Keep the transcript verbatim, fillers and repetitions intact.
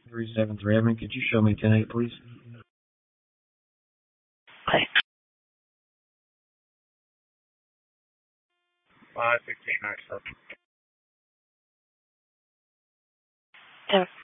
three seven three. Evan, could you show me ten eight, please? Okay. Five sixteen nine seven. Ten